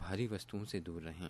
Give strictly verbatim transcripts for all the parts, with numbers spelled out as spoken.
भारी वस्तुओं से दूर रहें।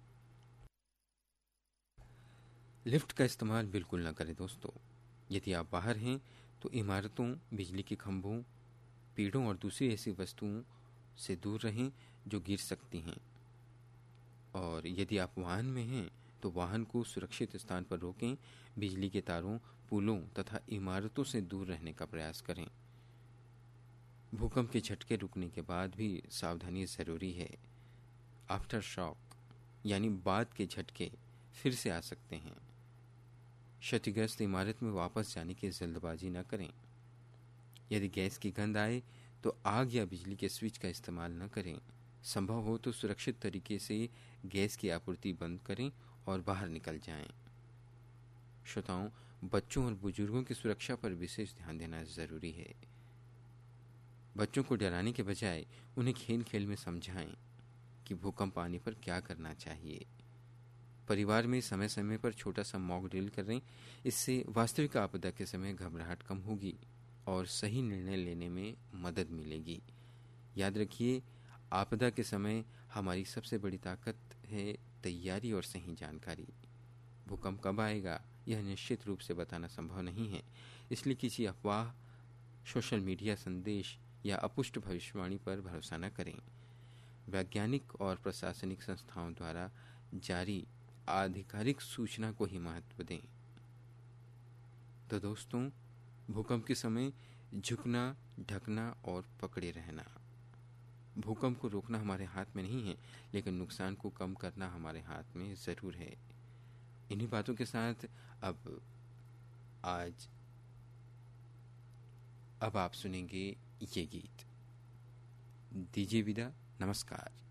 लिफ्ट का इस्तेमाल बिल्कुल न करें दोस्तों। यदि आप बाहर हैं तो इमारतों, बिजली के खंभों, पेड़ों और दूसरी ऐसी वस्तुओं से दूर रहें जो गिर सकती हैं। और यदि आप वाहन में हैं तो वाहन को सुरक्षित स्थान पर रोकें। बिजली के तारों, पुलों तथा इमारतों से दूर रहने का प्रयास करें। भूकंप के झटके रुकने के बाद भी सावधानी ज़रूरी है। आफ्टर शॉक यानी बाद के झटके फिर से आ सकते हैं। क्षतिग्रस्त इमारत में वापस जाने की जल्दबाजी न करें। यदि गैस की गंध आए तो आग या बिजली के स्विच का इस्तेमाल न करें। संभव हो तो सुरक्षित तरीके से गैस की आपूर्ति बंद करें और बाहर निकल जाएं। श्रोताओं, बच्चों और बुजुर्गों की सुरक्षा पर विशेष ध्यान देना जरूरी है। बच्चों को डराने के बजाय उन्हें खेल खेल में समझाएं कि भूकंप आने पर क्या करना चाहिए। परिवार में समय समय पर छोटा सा मॉक ड्रिल करें। इससे वास्तविक आपदा के समय घबराहट कम होगी और सही निर्णय लेने में मदद मिलेगी। याद रखिए, आपदा के समय हमारी सबसे बड़ी ताकत है तैयारी और सही जानकारी। भूकंप कब आएगा यह निश्चित रूप से बताना संभव नहीं है, इसलिए किसी अफवाह, सोशल मीडिया संदेश या अपुष्ट भविष्यवाणी पर भरोसा न करें। वैज्ञानिक और प्रशासनिक संस्थाओं द्वारा जारी आधिकारिक सूचना को ही महत्व दें। तो दोस्तों, भूकंप के समय झुकना, ढकना और पकड़े रहना। भूकंप को रोकना हमारे हाथ में नहीं है, लेकिन नुकसान को कम करना हमारे हाथ में ज़रूर है। इन्हीं बातों के साथ अब आज अब आप सुनेंगे ये गीत। दीजिए विदा। नमस्कार।